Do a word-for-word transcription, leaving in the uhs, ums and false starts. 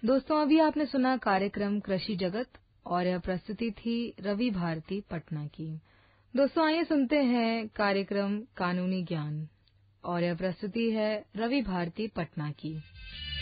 दोस्तों, अभी आपने सुना कार्यक्रम कृषि जगत और यह प्रस्तुति थी रवि भारती पटना की। दोस्तों, आइए सुनते हैं कार्यक्रम कानूनी ज्ञान और यह प्रस्तुति है रवि भारती पटना की।